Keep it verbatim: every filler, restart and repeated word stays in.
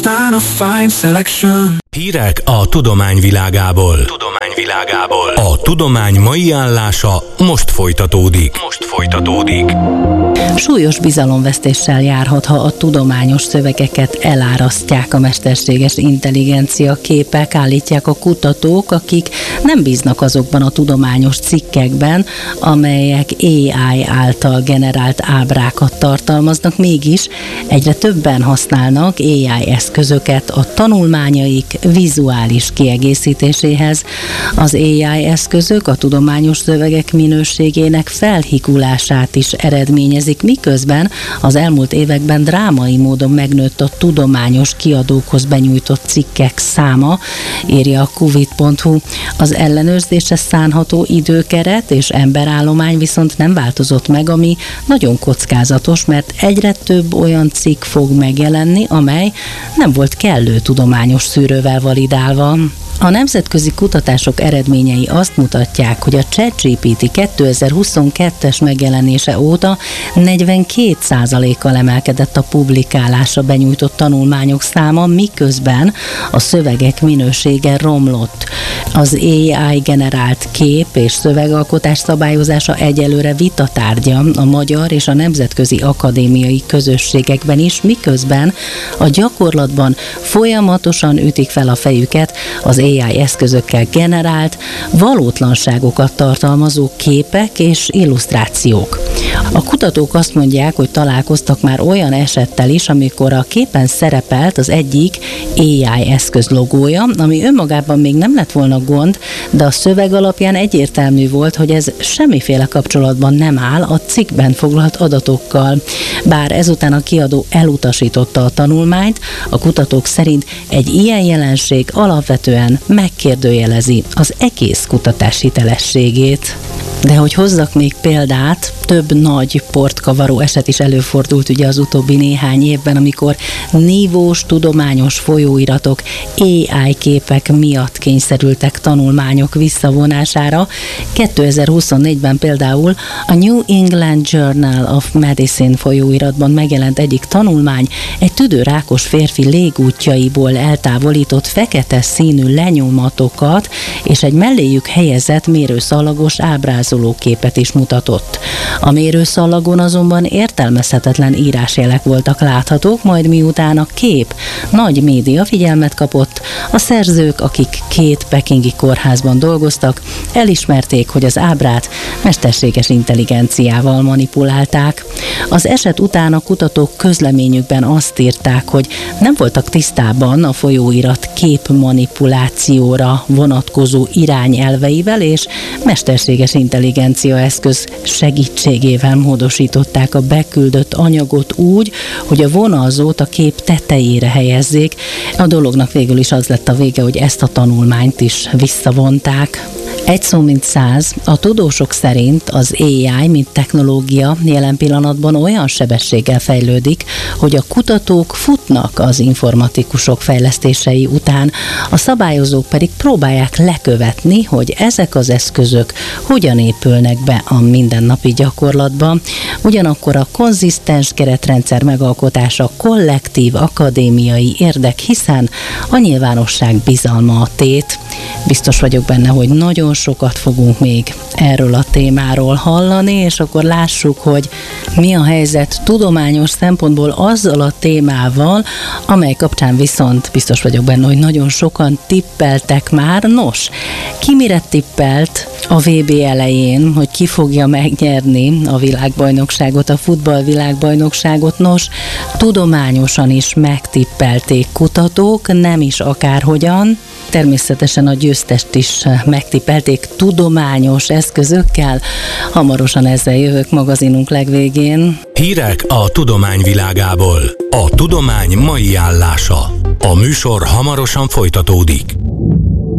Tana Fine Selection. Hírek a tudomány világából. Tudomány világából. A tudomány mai állása most folytatódik. Most folytatódik. Súlyos bizalomvesztéssel járhat, ha a tudományos szövegeket elárasztják a mesterséges intelligencia képek, állítják a kutatók, akik nem bíznak azokban a tudományos cikkekben, amelyek á i által generált ábrákat tartalmaznak, mégis egyre többen használnak á i eszközöket a tanulmányaik vizuális kiegészítéséhez. Az á i eszközök a tudományos szövegek minőségének felhigulását is eredményezik, miközben az elmúlt években drámai módon megnőtt a tudományos kiadókhoz benyújtott cikkek száma, írja a kuvit pont hu. Az ellenőrzésre szánható időkeret és emberállomány viszont nem változott meg, ami nagyon kockázatos, mert egyre több olyan cikk fog megjelenni, amely nem volt kellő tudományos szűrővel validálva. A nemzetközi kutatások eredményei azt mutatják, hogy a ChatGPT kétezer-huszonkettes megjelenése óta negyvenkét százalékkal emelkedett a publikálásra benyújtott tanulmányok száma, miközben a szövegek minősége romlott. Az á i generált kép és szövegalkotás szabályozása egyelőre vitatárgya a magyar és a nemzetközi akadémiai közösségekben is, miközben a gyakorlatban folyamatosan ütik fel a fejüket az á i eszközökkel generált, valótlanságokat tartalmazó képek és illusztrációk. A kutatók azt mondják, hogy találkoztak már olyan esettel is, amikor a képen szerepelt az egyik á i eszköz logója, ami önmagában még nem lett volna gond, de a szöveg alapján egyértelmű volt, hogy ez semmiféle kapcsolatban nem áll a cikkben foglalt adatokkal. Bár ezután a kiadó elutasította a tanulmányt, a kutatók szerint egy ilyen jelenség alapvetően megkérdőjelezi az egész kutatás hitelességét. De hogy hozzak még példát, több nagy portkavaró eset is előfordult ugye az utóbbi néhány évben, amikor nívós, tudományos folyóiratok á i képek miatt kényszerültek tanulmányok visszavonására. kétezer-huszonnégyben például a New England Journal of Medicine folyóiratban megjelent egyik tanulmány egy tüdőrákos férfi légútjaiból eltávolított fekete színű lenyomatokat és egy melléjük helyezett mérőszalagos ábrázolóképet is mutatott. A mérőszalagon azonban értelmezhetetlen írásjelek voltak láthatók, majd miután a kép nagy média figyelmet kapott, a szerzők, akik két pekingi kórházban dolgoztak, elismerték, hogy az ábrát mesterséges intelligenciával manipulálták. Az eset után a kutatók közleményükben azt írták, hogy nem voltak tisztában a folyóirat képmanipulációra vonatkozó irányelveivel, és mesterséges intelligencia eszköz segítségével módosították a beküldött anyagot úgy, hogy a vonalzót a kép tetejére helyezzék. A dolognak végül is az lett a vége, hogy ezt a tanulmányt is visszavonták. Egy szó mint száz, a tudósok szerint az á i, mint technológia jelen pillanatban olyan sebességgel fejlődik, hogy a kutatók futnak az informatikusok fejlesztései után, a szabályozók pedig próbálják lekövetni, hogy ezek az eszközök hogyan épülnek be a mindennapi gyakorlatba. Ugyanakkor a konzisztens keretrendszer megalkotása kollektív akadémiai érdek, hiszen a nyilvánosság bizalma a tét. Biztos vagyok benne, hogy nagyon sokat fogunk még erről a témáról hallani, és akkor lássuk, hogy mi a helyzet tudományos szempontból azzal a témával, amely kapcsán viszont biztos vagyok benne, hogy nagyon sokan tippeltek már. Nos, ki mire tippelt a vé bé elején, hogy ki fogja megnyerni a világbajnokságot, a futballvilágbajnokságot? Nos, tudományosan is megtippelték kutatók, nem is akárhogyan. Természetesen a győztest is megtippelték tudományos eszközökkel. Hamarosan ezzel jövök magazinunk legvégén. Hírek a tudomány világából. A tudomány mai állása. A műsor hamarosan folytatódik.